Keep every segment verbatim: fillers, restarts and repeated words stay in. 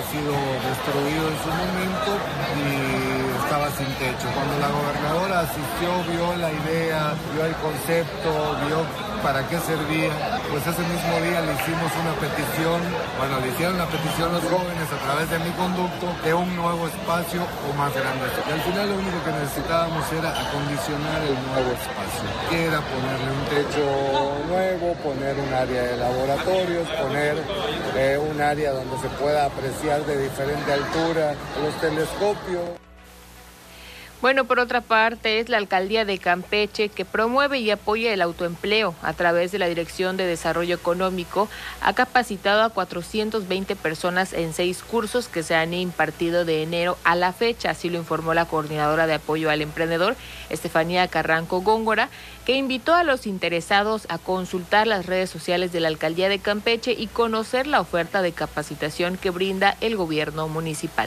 sido destruido en su momento y estaba sin techo. Cuando la gobernadora asistió, vio la idea, vio el concepto, vio para qué servía, pues ese mismo día le hicimos una petición, bueno, le hicieron la petición los jóvenes a través de mi conducto de un nuevo espacio o más grande. Y al final lo único que necesitábamos era acondicionar el nuevo espacio, que era ponerle un techo nuevo, poner un área de laboratorios, poner eh, un área donde se pueda apreciar de diferente altura los telescopios. Bueno, por otra parte, es la Alcaldía de Campeche que promueve y apoya el autoempleo a través de la Dirección de Desarrollo Económico. Ha capacitado a cuatrocientas veinte personas en seis cursos que se han impartido de enero a la fecha, así lo informó la coordinadora de apoyo al emprendedor, Estefanía Carranco Góngora, que invitó a los interesados a consultar las redes sociales de la Alcaldía de Campeche y conocer la oferta de capacitación que brinda el gobierno municipal.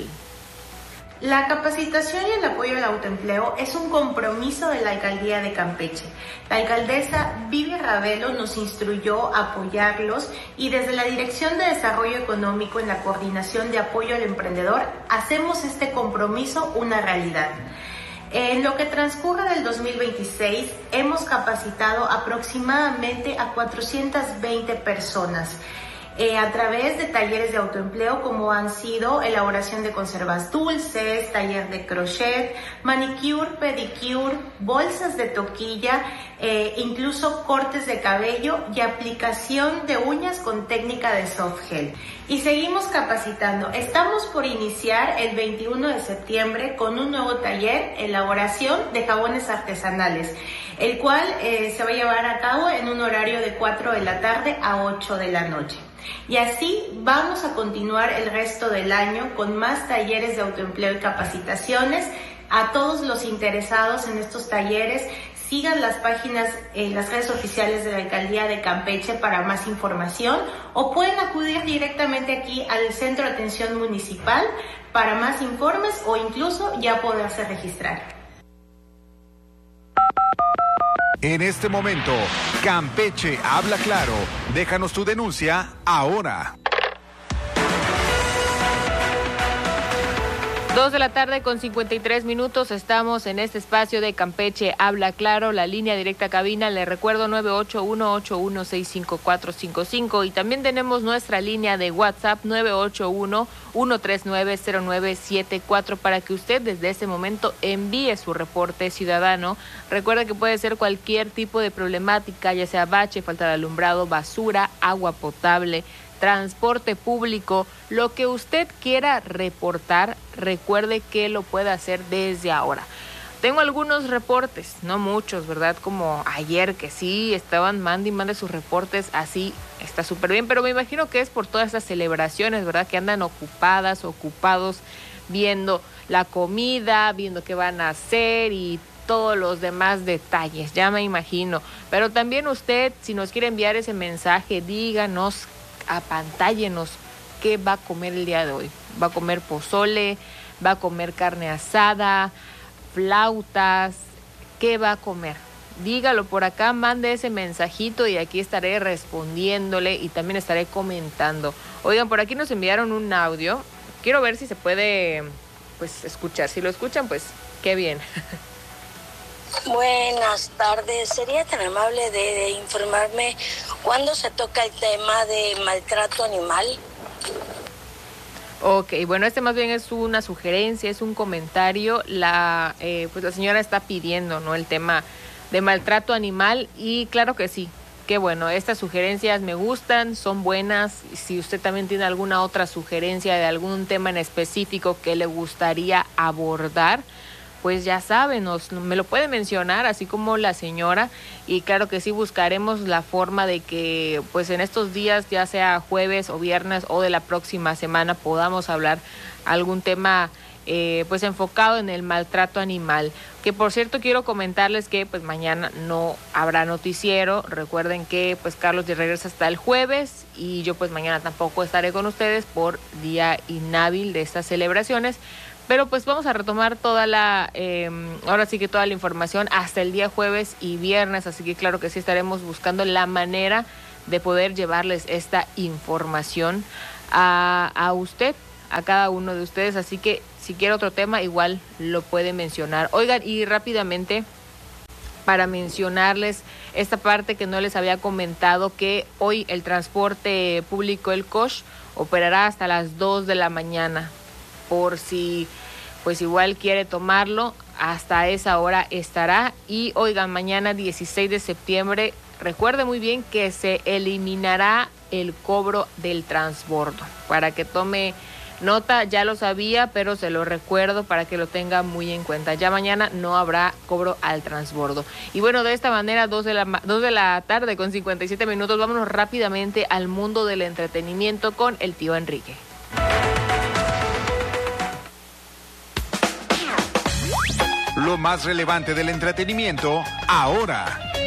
La capacitación y el apoyo al autoempleo es un compromiso de la Alcaldía de Campeche. La alcaldesa Vivi Ravelo nos instruyó a apoyarlos y desde la Dirección de Desarrollo Económico en la Coordinación de Apoyo al Emprendedor hacemos este compromiso una realidad. En lo que transcurre del dos mil veintiséis hemos capacitado aproximadamente a cuatrocientas veinte personas. Eh, a través de talleres de autoempleo como han sido elaboración de conservas dulces, taller de crochet, manicure, pedicure, bolsas de toquilla, eh, incluso cortes de cabello y aplicación de uñas con técnica de soft gel. Y seguimos capacitando. Estamos por iniciar el veintiuno de septiembre con un nuevo taller, elaboración de jabones artesanales, el cual eh, se va a llevar a cabo en un horario de cuatro de la tarde a ocho de la noche. Y así vamos a continuar el resto del año con más talleres de autoempleo y capacitaciones. A todos los interesados en estos talleres, sigan las páginas, eh, las redes oficiales de la Alcaldía de Campeche para más información o pueden acudir directamente aquí al Centro de Atención Municipal para más informes o incluso ya poderse registrar. En este momento, Campeche habla claro. Déjanos tu denuncia ahora. Dos de la tarde con cincuenta y tres minutos, estamos en este espacio de Campeche Habla Claro, la línea directa a cabina, le recuerdo nueve ocho uno, ocho uno seis cinco cuatro cinco cinco y también tenemos nuestra línea de WhatsApp nueve ocho uno, uno tres nueve, cero nueve siete cuatro para que usted desde este momento envíe su reporte ciudadano. Recuerda que puede ser cualquier tipo de problemática, ya sea bache, falta de alumbrado, basura, agua potable, transporte público, lo que usted quiera reportar, recuerde que lo puede hacer desde ahora. Tengo algunos reportes, no muchos, ¿verdad? Como ayer que sí estaban mande y mande sus reportes, así está súper bien, pero me imagino que es por todas estas celebraciones, ¿verdad? Que andan ocupadas, ocupados viendo la comida, viendo qué van a hacer y todos los demás detalles, ya me imagino. Pero también usted, si nos quiere enviar ese mensaje, díganos, apantállenos qué va a comer el día de hoy. Va a comer pozole, va a comer carne asada, flautas, ¿qué va a comer? Dígalo por acá, mande ese mensajito y aquí estaré respondiéndole y también estaré comentando. Oigan, por aquí nos enviaron un audio. Quiero ver si se puede pues escuchar. Si lo escuchan, pues qué bien. Buenas tardes, sería tan amable de, de informarme cuándo se toca el tema de maltrato animal. Ok, bueno, este más bien es una sugerencia, es un comentario. La eh, pues la señora está pidiendo, ¿no?, el tema de maltrato animal y claro que sí. Qué bueno, estas sugerencias me gustan, son buenas. Si usted también tiene alguna otra sugerencia de algún tema en específico que le gustaría abordar, pues ya saben, nos, me lo puede mencionar, así como la señora, y claro que sí buscaremos la forma de que pues en estos días, ya sea jueves o viernes o de la próxima semana, podamos hablar algún tema eh, pues enfocado en el maltrato animal. Que por cierto quiero comentarles que pues mañana no habrá noticiero. Recuerden que pues Carlos ya regresa hasta el jueves y yo pues mañana tampoco estaré con ustedes por día inhábil de estas celebraciones. Pero pues vamos a retomar toda la, eh, ahora sí que toda la información hasta el día jueves y viernes, así que claro que sí estaremos buscando la manera de poder llevarles esta información a, a usted, a cada uno de ustedes, así que si quiere otro tema igual lo puede mencionar. Oigan, y rápidamente para mencionarles esta parte que no les había comentado, que hoy el transporte público, el Cosh, operará hasta las dos de la mañana, por si pues igual quiere tomarlo, hasta esa hora estará. Y oigan, mañana dieciséis de septiembre, recuerde muy bien que se eliminará el cobro del transbordo, para que tome nota. Ya lo sabía, pero se lo recuerdo para que lo tenga muy en cuenta. Ya mañana no habrá cobro al transbordo. Y bueno, de esta manera, dos de la, dos de la tarde con cincuenta y siete minutos, vámonos rápidamente al mundo del entretenimiento con el tío Enrique. Lo más relevante del entretenimiento ahora.